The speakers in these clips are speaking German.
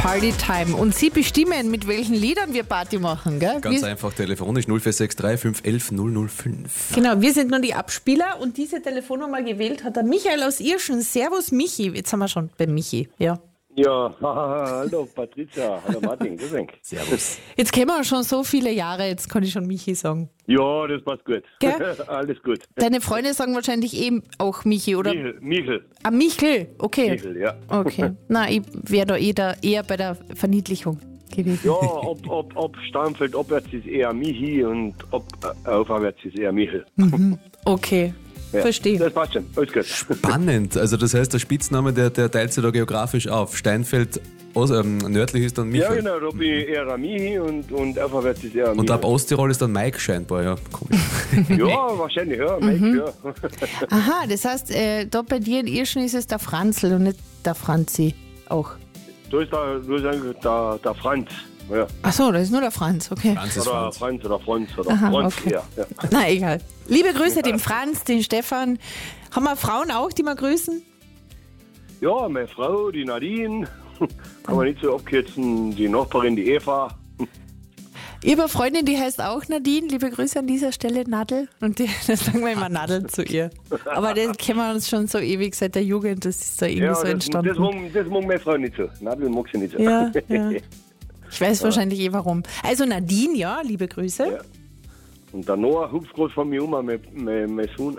Partytime. Und Sie bestimmen, mit welchen Liedern wir Party machen, gell? Ganz einfach telefonisch 0463 511 005. Genau, wir sind nur die Abspieler und diese Telefonnummer gewählt hat der Michael aus Irschen. Servus Michi. Jetzt sind wir schon bei Michi, ja. Ja, hallo Patricia, hallo Martin, grüß dich. Servus. Jetzt kennen wir schon so viele Jahre, jetzt kann ich schon Michi sagen. Ja, das passt gut. Gell? Alles gut. Deine Freunde sagen wahrscheinlich eben auch Michi, oder? Michel. Ah, Michel, okay. Michel, ja. Okay. Na, ich wäre da eher bei der Verniedlichung gewesen. Ja, ob Starnfeld abwärts ist eher Michi und ob aufwärts ist eher Michel. Okay, Ja, verstehe. Das passt schon, alles gut. Spannend. Also das heißt, der Spitzname, der teilt sich da geografisch auf. Steinfeld nördlich ist dann Michael. Ja, genau, da bin ich eher Michi und aufwärts ist eher Michel. Und ab Osttirol ist dann Mike scheinbar, ja. Komisch. Ja, wahrscheinlich, ja, Mike, ja. Aha, das heißt, da bei dir in Irschen ist es der Franzl und nicht der Franzi auch. Da ist eigentlich der Franz. Ja. Ach so, das ist nur der Franz, okay. Franz ist Oder Franz. Franz oder Aha, Franz, okay. ja. Na, egal. Liebe Grüße dem Franz, den Stefan. Haben wir Frauen auch, die wir grüßen? Ja, meine Frau, die Nadine, kann man nicht so abkürzen, die Nachbarin, die Eva. Ich habe eine Freundin, die heißt auch Nadine. Liebe Grüße an dieser Stelle, Nadel. Und das sagen wir immer Nadel zu ihr. Aber das kennen wir uns schon so ewig seit der Jugend. Das ist da irgendwie Ja, so das entstanden. mag meine Frau nicht so. Nadel mag sie nicht so. Ja, ja. Ich weiß wahrscheinlich eh warum. Also Nadine, ja, liebe Grüße. Ja. Und der Noah hupft gerade von mir mein Sohn.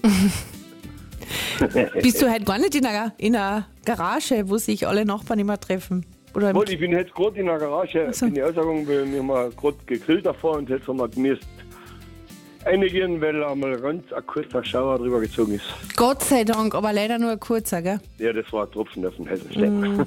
Bist du halt gar nicht in einer Garage, wo sich alle Nachbarn immer treffen? Oder Weil ich bin jetzt gerade in der Garage, so. bin ich ausgegangen, weil wir haben gerade gegrillt davor und jetzt haben wir gemisst einigen, weil einmal ganz ein kurzer Schauer drüber gezogen ist. Gott sei Dank, aber leider nur ein kurzer, gell? Ja, das war ein Tropfen auf den heißen Stein.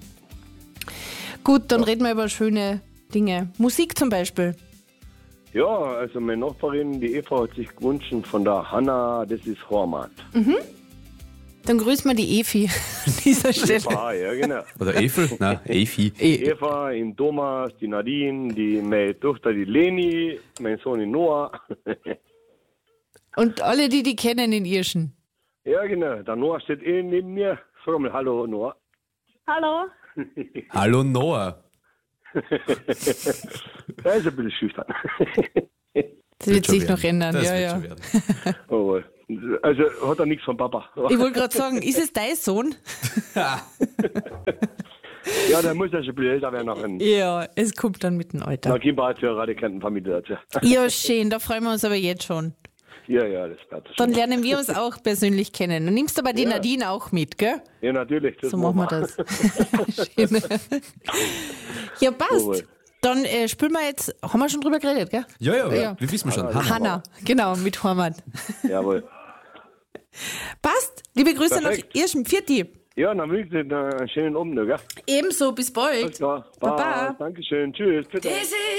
Gut, dann reden wir über schöne Dinge. Musik zum Beispiel. Ja, also meine Nachbarin, die Eva, hat sich gewünscht von der Hanna, das ist Hormat. Dann grüßen wir die Efi an dieser Stelle. Ah, ja, genau. Oder Efel? Nein, Efi. Eva, im Thomas, die Nadine, meine Tochter, die Leni, mein Sohn, den Noah. Und alle, die kennen in Irschen. Ja, genau. Der Noah steht neben mir. Sag mal Hallo, Noah. Hallo. Hallo Noah. Der ist ein bisschen schüchtern. Das wird sich schon noch werden. ändern. Das Ja, wird ja. schon werden. Oh, also hat er nichts von Papa. Ich wollte gerade sagen, ist es dein Sohn? Ja, der muss ja schon ein bisschen älter werden nachher. Ja, es kommt dann mit dem Alter. Na, Kimber hat ja gerade keine Familie dazu. Ja, schön, da freuen wir uns aber jetzt schon. Ja, das bleibt Dann schon. lernen wir uns auch persönlich kennen. Dann nimmst du aber die Ja. Nadine auch mit, gell? Ja, natürlich. Das So machen wir das. Schön. Ja, passt. Jawohl. Dann spielen wir jetzt, haben wir schon drüber geredet, gell? Ja, Ja. wir wissen schon. Hanna, genau, mit Hormann. Jawohl. Passt. Liebe Grüße Perfekt. nach Irschen. Pfiati. Ja, dann wünsche ich dir einen schönen Abend noch, gell? Ebenso, bis bald. Alles klar. Baba. Dankeschön. Tschüss. Bitte.